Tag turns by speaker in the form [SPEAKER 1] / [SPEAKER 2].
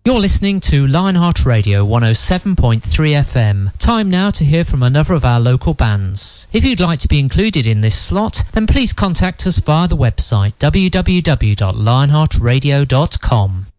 [SPEAKER 1] You're listening to Lionheart Radio 107.3 FM. Time now to hear from another of our local bands. If you'd like to be included in this slot, then please contact us via the website www.lionheartradio.com.